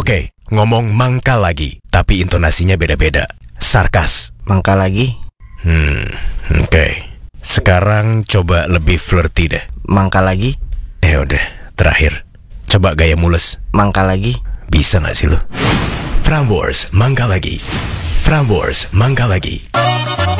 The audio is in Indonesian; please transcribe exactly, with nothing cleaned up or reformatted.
Oke, ngomong mangkal lagi, tapi intonasinya beda-beda. Sarkas. Mangkal lagi. Hmm, oke. Sekarang coba lebih flirty deh. Mangkal lagi. Eh udah, terakhir. Coba gaya mules. Mangkal lagi. Bisa gak sih lo? Prambors, mangkal lagi. Prambors, mangkal lagi.